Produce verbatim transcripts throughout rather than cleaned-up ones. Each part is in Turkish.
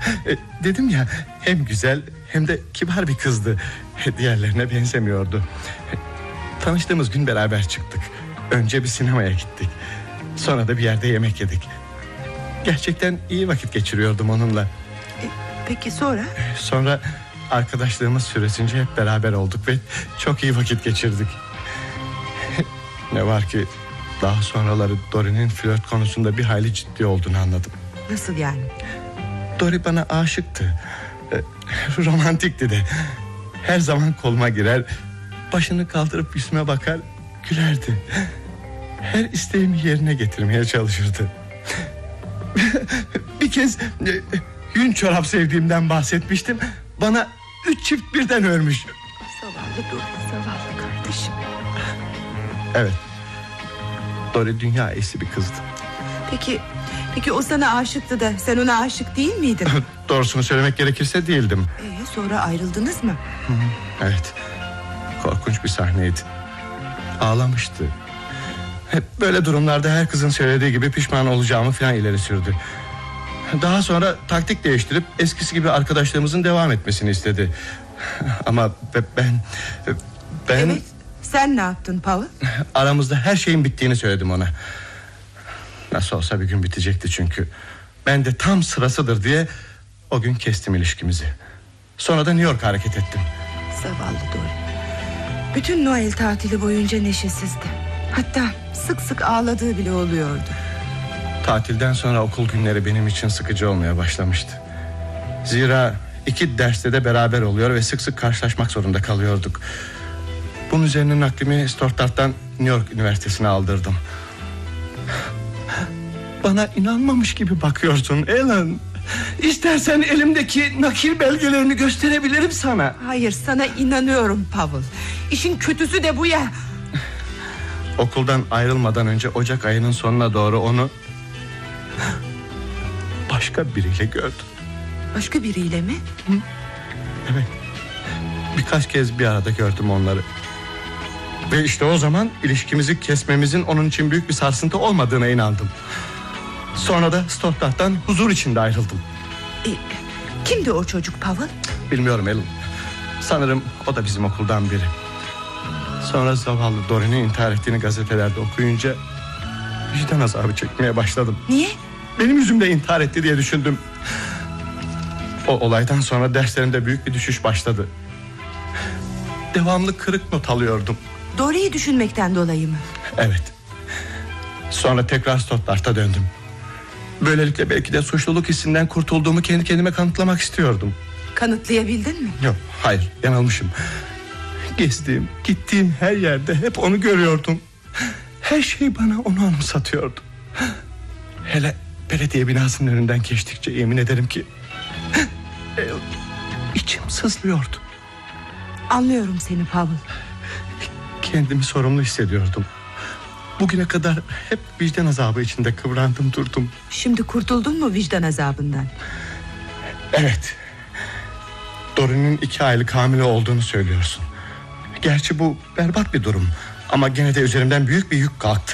E, dedim ya, hem güzel hem de kibar bir kızdı. Diğerlerine benzemiyordu. E, tanıştığımız gün beraber çıktık. Önce bir sinemaya gittik. Sonra da bir yerde yemek yedik. Gerçekten iyi vakit geçiriyordum onunla. E, peki sonra? E, sonra arkadaşlığımız süresince hep beraber olduk ve çok iyi vakit geçirdik. Ne var ki daha sonraları Dory'nin flört konusunda bir hayli ciddi olduğunu anladım. Nasıl yani? Dory bana aşıktı. E, romantikti de. Her zaman koluma girer, başını kaldırıp yüzüme bakar, gülerdi. Her isteğimi yerine getirmeye çalışırdı. Bir kez e, yün çorap sevdiğimden bahsetmiştim. Bana üç çift birden örmüş. Zavallı Dory, zavallı kardeşim. Evet, Dory dünya iyisi bir kızdı. Peki, peki o sana aşıktı da sen ona aşık değil miydin? Doğrusunu söylemek gerekirse değildim. Ee, sonra ayrıldınız mı? Hı hı, evet, korkunç bir sahneydi. Ağlamıştı. Hep böyle durumlarda her kızın söylediği gibi pişman olacağımı falan ileri sürdü. Daha sonra taktik değiştirip eskisi gibi arkadaşlığımızın devam etmesini istedi. Ama ben Ben Evet, sen ne yaptın Paul? Aramızda her şeyin bittiğini söyledim ona. Nasıl olsa bir gün bitecekti çünkü. Ben de tam sırasıdır diye o gün kestim ilişkimizi. Sonra da New York'a hareket ettim. Zavallı Dory. Bütün Noel tatili boyunca neşesizdi. Hatta sık sık ağladığı bile oluyordu. Tatilden sonra okul günleri benim için sıkıcı olmaya başlamıştı. Zira iki derste de beraber oluyor ve sık sık karşılaşmak zorunda kalıyorduk. Bunun üzerine naklimi Stuttgart'tan New York Üniversitesi'ne aldırdım. Bana inanmamış gibi bakıyorsun Ellen. İstersen elimdeki nakil belgelerini gösterebilirim sana. Hayır, sana inanıyorum Paul. İşin kötüsü de bu ya. Okuldan ayrılmadan önce Ocak ayının sonuna doğru onu başka biriyle gördüm. Başka biriyle mi? Hı? Evet. Birkaç kez bir arada gördüm onları. Ve işte o zaman ilişkimizi kesmemizin onun için büyük bir sarsıntı olmadığına inandım. Sonra da Stuttgart'tan huzur içinde ayrıldım. E, kimdi o çocuk Paul? Bilmiyorum Ellen. Sanırım o da bizim okuldan biri. Sonra zavallı Dory'nin intihar ettiğini gazetelerde okuyunca vicdan azabı çekmeye başladım. Niye? Benim yüzümle intihar etti diye düşündüm. O olaydan sonra derslerimde büyük bir düşüş başladı. Devamlı kırık not alıyordum. Dory'yi düşünmekten dolayı mı? Evet. Sonra tekrar Stuttgart'a döndüm. Böylelikle belki de suçluluk hissinden kurtulduğumu kendi kendime kanıtlamak istiyordum. Kanıtlayabildin mi? Yok, hayır, yanılmışım. Gezdiğim, gittiğim her yerde hep onu görüyordum. Her şey bana onu anımsatıyordu. Hele belediye binasının önünden geçtikçe yemin ederim ki içim sızlıyordu. Anlıyorum seni Paul. Kendimi sorumlu hissediyordum. Bugüne kadar hep vicdan azabı içinde kıvrandım durdum. Şimdi kurtuldun mu vicdan azabından? Evet. Dory'nin iki aylık hamile olduğunu söylüyorsun. Gerçi bu berbat bir durum. Ama gene de üzerimden büyük bir yük kalktı.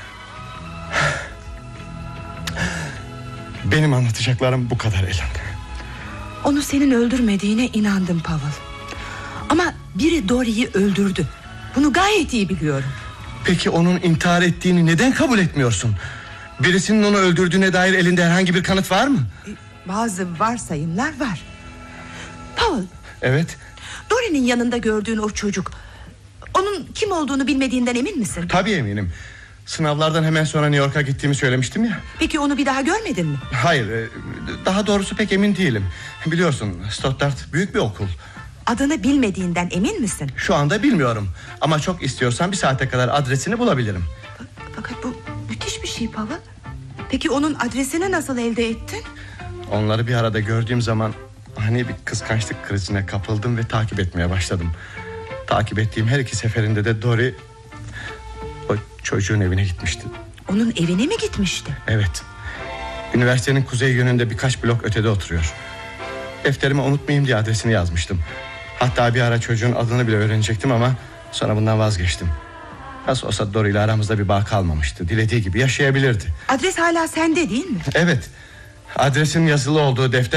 Benim anlatacaklarım bu kadar Ellen. Onu senin öldürmediğine inandım Paul. Ama biri Dory'yi öldürdü. Bunu gayet iyi biliyorum. Peki onun intihar ettiğini neden kabul etmiyorsun? Birisinin onu öldürdüğüne dair elinde herhangi bir kanıt var mı? Bazı varsayımlar var. Paul. Evet. Dory'nin yanında gördüğün o çocuk, onun kim olduğunu bilmediğinden emin misin? Tabii eminim. Sınavlardan hemen sonra New York'a gittiğimi söylemiştim ya. Peki onu bir daha görmedin mi? Hayır, daha doğrusu pek emin değilim. Biliyorsun Stuttgart büyük bir okul. Adını bilmediğinden emin misin? Şu anda bilmiyorum. Ama çok istiyorsan bir saate kadar adresini bulabilirim. Fakat bu müthiş bir şey Paul. Peki onun adresini nasıl elde ettin? Onları bir arada gördüğüm zaman hani bir kıskançlık krizine kapıldım ve takip etmeye başladım. Takip ettiğim her iki seferinde de Dory o çocuğun evine gitmişti. Onun evine mi gitmişti? Evet. Üniversitenin kuzey yönünde birkaç blok ötede oturuyor. Defterime unutmayayım diye adresini yazmıştım. Hatta bir ara çocuğun adını bile öğrenecektim ama sonra bundan vazgeçtim. Nasıl olsa Dory ile aramızda bir bağ kalmamıştı. Dilediği gibi yaşayabilirdi. Adres hala sende değil mi? Evet. Adresin yazılı olduğu defter